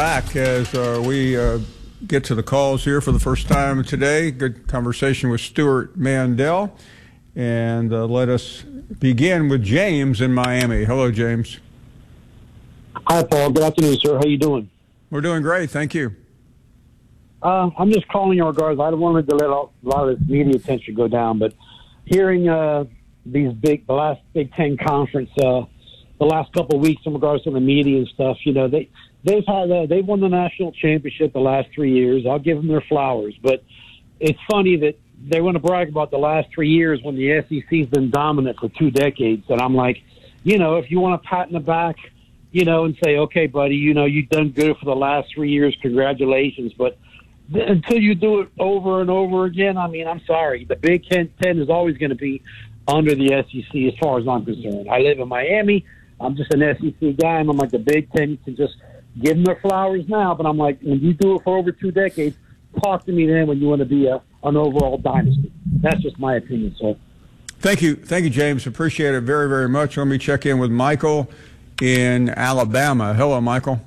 Back as we get to the calls here for the first time today. Good conversation with Stewart Mandel. And let us begin with James in Miami. Hello, James. Hi, Paul. Good afternoon, sir. How you doing? We're doing great. Thank you. I'm just calling in regards. I don't want to let a lot of this media attention go down, but hearing the last Big Ten conference, the last couple of weeks in regards to the media and stuff, you know, they've won the national championship the last 3 years. I'll give them their flowers, but it's funny that they want to brag about the last 3 years when the SEC's been dominant for 2 decades. And I'm like, you know, if you want to pat in the back, you know, and say, okay, buddy, you know, you've done good for the last 3 years. Congratulations. But until you do it over and over again, I mean, I'm sorry. The Big Ten is always going to be under the SEC as far as I'm concerned. I live in Miami. I'm just an SEC guy, and I'm like, the Big Ten can just give them their flowers now. But I'm like, when you do it for over 2 decades, talk to me then when you want to be an overall dynasty. That's just my opinion, sir. Thank you, James. Appreciate it very, very much. Let me check in with Michael in Alabama. Hello, Michael.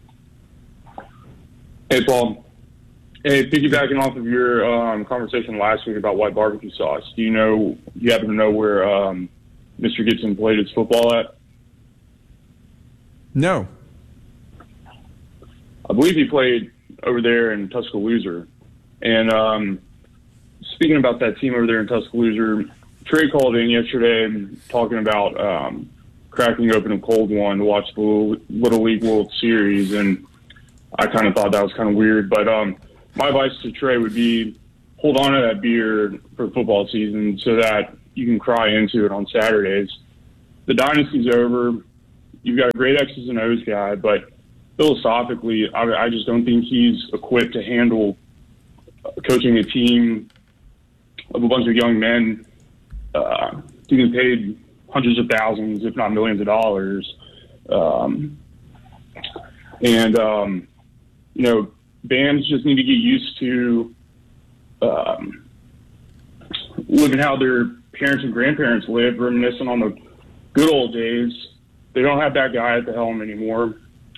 Hey, Paul. Hey, piggybacking off of your conversation last week about white barbecue sauce, do you happen to know where Mr. Gibson played his football at? No. I believe he played over there in Tuscaloosa. And speaking about that team over there in Tuscaloosa, Trey called in yesterday talking about cracking open a cold one to watch the Little League World Series, and I kind of thought that was kind of weird. But my advice to Trey would be hold on to that beer for football season so that you can cry into it on Saturdays. The dynasty's over. You've got a great X's and O's guy, but philosophically, I just don't think he's equipped to handle coaching a team of a bunch of young men getting paid hundreds of thousands, if not millions of dollars. You know, bands just need to get used to living how their parents and grandparents lived, reminiscing on the good old days. They don't have that guy at the helm anymore.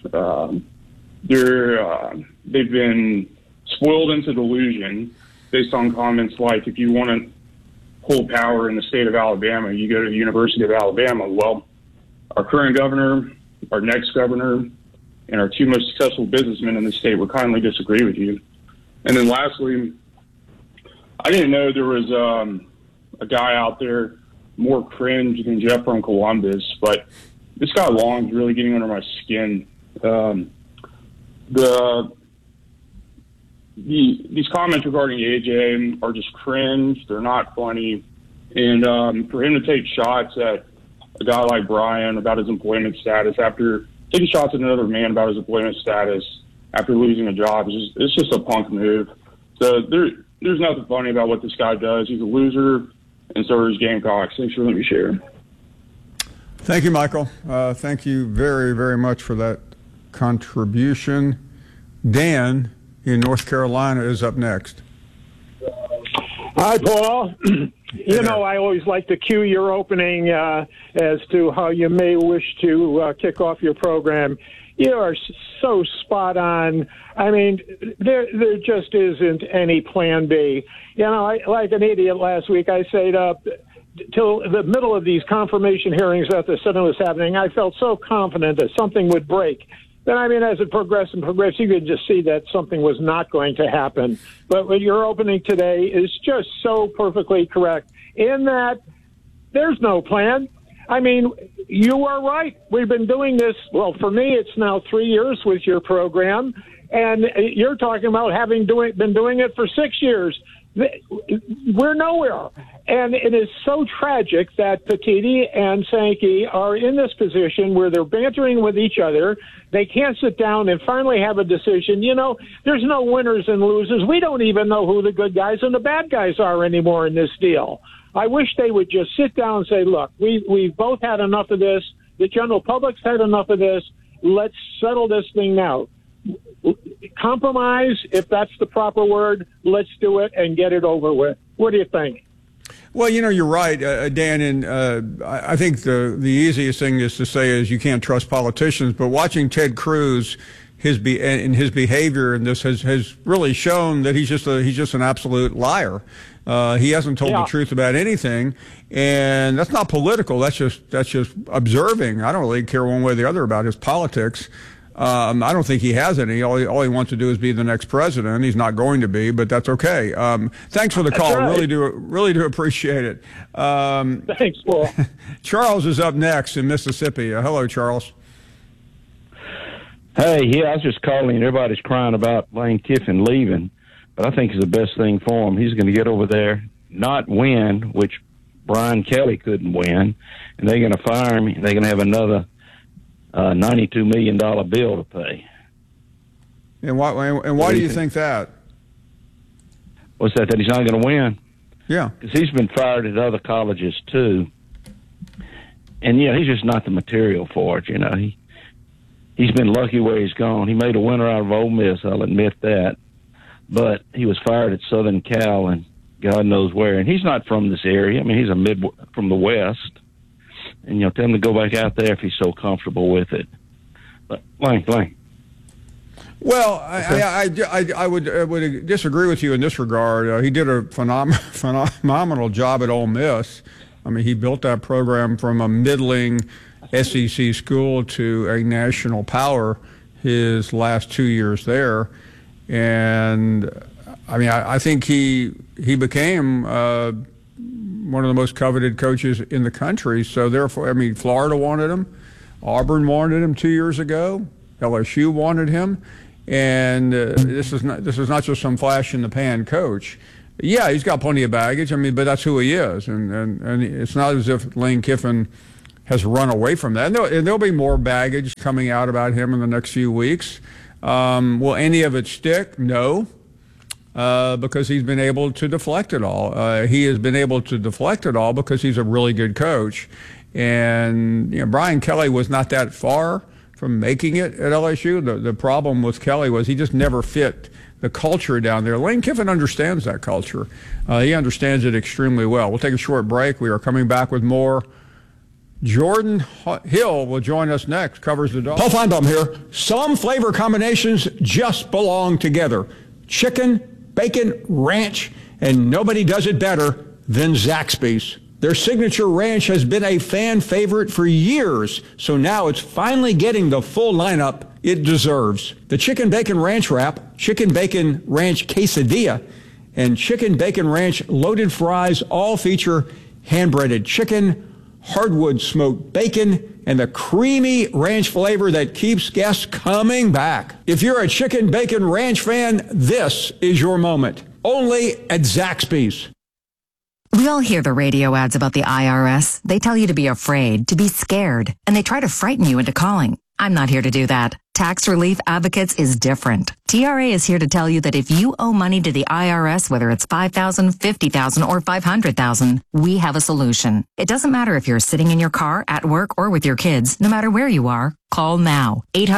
They've been spoiled into delusion based on comments like, if you want to hold power in the state of Alabama, you go to the University of Alabama. Well, our current governor, our next governor, and our 2 most successful businessmen in the state would kindly disagree with you. And then lastly, I didn't know there was a guy out there more cringe than Jeff from Columbus, but this guy Long is really getting under my skin. These comments regarding AJ are just cringe. They're not funny. And for him to take shots at a guy like Brian about his employment status, after taking shots at another man about his employment status after losing a job, it's just a punk move. So there's nothing funny about what this guy does. He's a loser, and so are his Gamecocks. Thanks for letting me share. Thank you, Michael. Thank you very, very much for that contribution. Dan in North Carolina is up next. Hi, Paul. You know, I always like to cue your opening as to how you may wish to kick off your program. You are so spot on. I mean, there just isn't any plan B. You know, like an idiot last week, I stayed up till the middle of these confirmation hearings that the Senate was happening. I felt so confident that something would break. Then, I mean, as it progressed, you could just see that something was not going to happen. But what your opening today is just so perfectly correct in that there's no plan. I mean, you are right. We've been doing this, well, for me, it's now 3 years with your program, and you're talking about been doing it for 6 years. We're nowhere. And it is so tragic that Petitti and Sankey are in this position where they're bantering with each other. They can't sit down and finally have a decision. You know, there's no winners and losers. We don't even know who the good guys and the bad guys are anymore in this deal. I wish they would just sit down and say, look, we've both had enough of this. The general public's had enough of this. Let's settle this thing now. Compromise, if that's the proper word. Let's do it and get it over with. What do you think? Well, you know, you're right, Dan, and I think the easiest thing is to say is you can't trust politicians, but watching Ted Cruz, his behavior in this has really shown that he's just an absolute liar. He hasn't told the truth about anything, and that's not political. That's just observing. I don't really care one way or the other about his politics. I don't think he has any. All he wants to do is be the next president. He's not going to be, but that's okay. Thanks for the call. Right. Really do appreciate it. Thanks, Paul. Charles is up next in Mississippi. Hello, Charles. Hey, yeah, I was just calling. Everybody's crying about Lane Kiffin leaving, but I think it's the best thing for him. He's going to get over there, not win, which Brian Kelly couldn't win, and they're going to fire him. They're going to have another $92 million bill to pay. And why do you think that? What's that? That he's not going to win? Yeah, because he's been fired at other colleges too, and he's just not the material for it. He's been lucky where he's gone. He made a winner out of Ole Miss, I'll admit that, but he was fired at Southern Cal and God knows where. And he's not from this area. I mean, he's from the West. And, tell him to go back out there if he's so comfortable with it. But, Lane. Well, I would disagree with you in this regard. He did a phenomenal job at Ole Miss. I mean, he built that program from a middling SEC school to a national power his last 2 years there. And, I mean, I think he became one of the most coveted coaches in the country. So, therefore, I mean, Florida wanted him. Auburn wanted him 2 years ago. LSU wanted him. And this is not just some flash-in-the-pan coach. Yeah, he's got plenty of baggage. I mean, but that's who he is. And it's not as if Lane Kiffin has run away from that. And there'll be more baggage coming out about him in the next few weeks. Will any of it stick? No, because he's been able to deflect it all. He has been able to deflect it all because he's a really good coach. And Brian Kelly was not that far from making it at LSU. The problem with Kelly was he just never fit the culture down there. Lane Kiffin understands that culture. He understands it extremely well. We'll take a short break. We are coming back with more. Jordan Hill will join us next, covers the dog. Paul Feinbaum here. Some flavor combinations just belong together. Chicken, bacon, ranch, and nobody does it better than Zaxby's. Their signature ranch has been a fan favorite for years, so now it's finally getting the full lineup it deserves. The Chicken Bacon Ranch Wrap, Chicken Bacon Ranch Quesadilla, and Chicken Bacon Ranch Loaded Fries all feature hand-breaded chicken, hardwood smoked bacon, and the creamy ranch flavor that keeps guests coming back. If you're a Chicken Bacon Ranch fan, this is your moment. Only at Zaxby's. We all hear the radio ads about the IRS. They tell you to be afraid, to be scared, and they try to frighten you into calling. I'm not here to do that. Tax Relief Advocates is different. TRA is here to tell you that if you owe money to the IRS, whether it's $5,000, $50,000, or $500,000, we have a solution. It doesn't matter if you're sitting in your car, at work, or with your kids. No matter where you are, call now.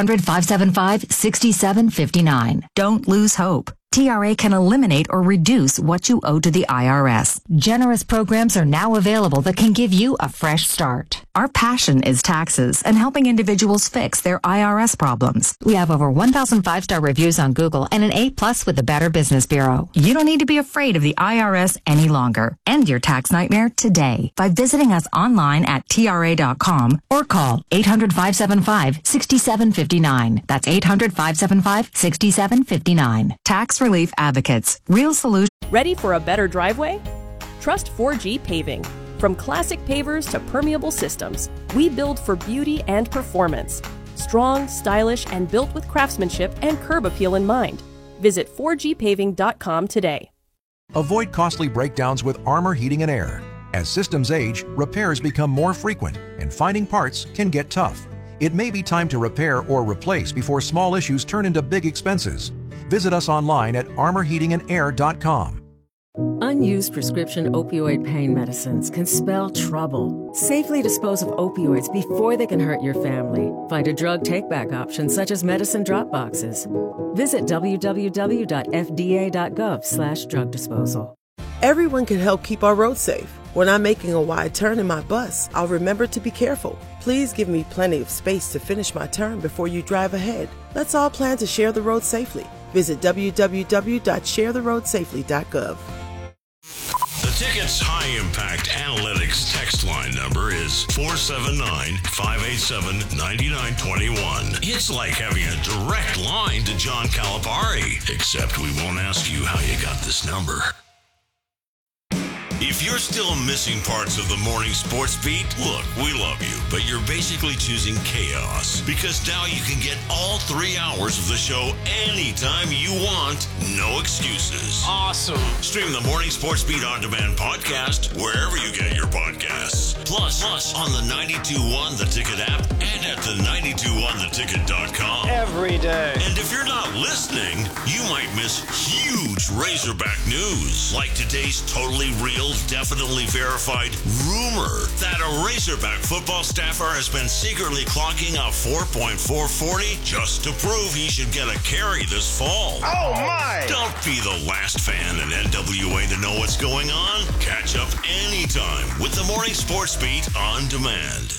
800-575-6759. Don't lose hope. TRA can eliminate or reduce what you owe to the IRS. Generous programs are now available that can give you a fresh start. Our passion is taxes and helping individuals fix their IRS problems. We have over 1,000 5-star reviews on Google and an A+ with the Better Business Bureau. You don't need to be afraid of the IRS any longer. End your tax nightmare today by visiting us online at TRA.com or call 800-575-6759. That's 800-575-6759. Tax Relief Advocates. Real solution. Ready for a better driveway? Trust 4G Paving. From classic pavers to permeable systems, we build for beauty and performance. Strong, stylish, and built with craftsmanship and curb appeal in mind. Visit 4gpaving.com today. Avoid costly breakdowns with Armor Heating and Air. As systems age, repairs become more frequent, and finding parts can get tough. It may be time to repair or replace before small issues turn into big expenses. Visit us online at armorheatingandair.com. Unused prescription opioid pain medicines can spell trouble. Safely dispose of opioids before they can hurt your family. Find a drug take-back option such as medicine drop boxes. Visit www.fda.gov/drug disposal. Everyone can help keep our roads safe. When I'm making a wide turn in my bus, I'll remember to be careful. Please give me plenty of space to finish my turn before you drive ahead. Let's all plan to share the road safely. Visit www.sharetheroadsafely.gov. The Ticket's high-impact analytics text line number is 479-587-9921. It's like having a direct line to John Calipari, except we won't ask you how you got this number. If you're still missing parts of the morning sports beat, look, we love you, but you're basically choosing chaos, because now you can get all 3 hours of the show anytime you want, no excuses. Awesome. Stream the Morning Sports Beat On Demand podcast wherever you get your podcasts. Plus on the 92.1 The Ticket app and at the 92.1theticket.com. Every day. And if you're not listening, you might miss huge Razorback news, like today's totally real, definitely verified rumor that a Razorback football staffer has been secretly clocking a 4.440 just to prove he should get a carry this fall. Oh my! Don't be the last fan in NWA to know what's going on. Catch up anytime with the Morning Sports Beat On Demand.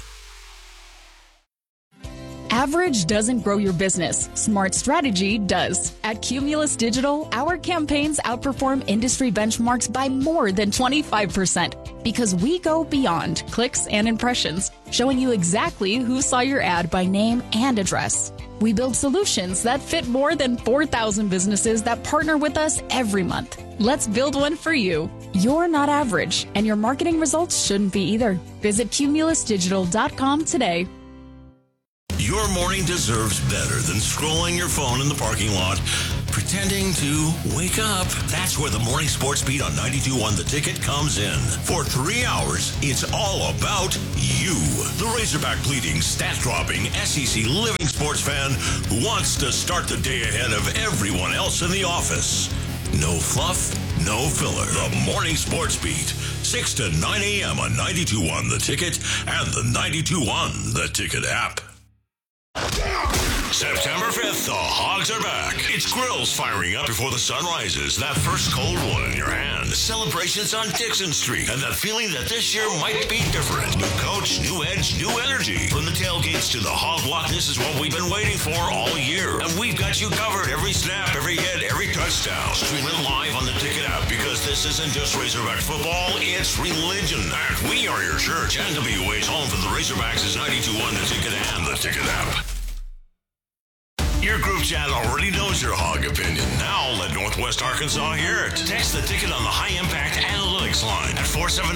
Average doesn't grow your business. Smart strategy does. At Cumulus Digital, our campaigns outperform industry benchmarks by more than 25% because we go beyond clicks and impressions, showing you exactly who saw your ad by name and address. We build solutions that fit more than 4,000 businesses that partner with us every month. Let's build one for you. You're not average, and your marketing results shouldn't be either. Visit cumulusdigital.com today. Your morning deserves better than scrolling your phone in the parking lot, pretending to wake up. That's where the Morning Sports Beat on 92.1 The Ticket comes in. For 3 hours, it's all about you, the Razorback bleeding, stat-dropping, SEC living sports fan who wants to start the day ahead of everyone else in the office. No fluff, no filler. The Morning Sports Beat, 6 to 9 a.m. on 92.1 The Ticket and the 92.1 The Ticket app. September 5th, the Hogs are back. It's grills firing up before the sun rises. That first cold one in your hand. Celebrations on Dixon Street. And that feeling that this year might be different. New coach, new edge, new energy. From the tailgates to the Hog Block, this is what we've been waiting for all year. And we've got you covered. Every snap, every hit, every touchdown. Stream it live on the Ticket app, because this isn't just Razorback football, it's religion. And we are your church. NWA's home for the Razorbacks is 92.1 The Ticket and the Ticket app. Your group chat already knows your Hog opinion. Now let Northwest Arkansas hear it. Text the Ticket on the High Impact Analytics line at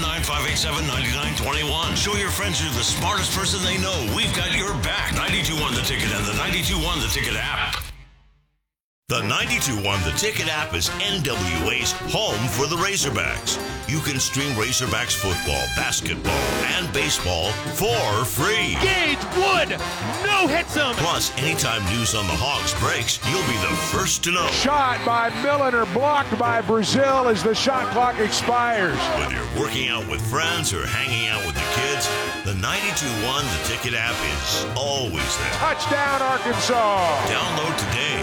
479-587-9921. Show your friends you're the smartest person they know. We've got your back. 92.1 The Ticket and the 92.1 The Ticket app. The 92.1 The Ticket app is NWA's home for the Razorbacks. You can stream Razorbacks football, basketball, and baseball for free. Gage Wood, no hits him. Plus, anytime news on the Hogs breaks, you'll be the first to know. Shot by Milliner, blocked by Brazil as the shot clock expires. Whether you're working out with friends or hanging out with the kids, the 92.1 The Ticket app is always there. Touchdown, Arkansas. Download today.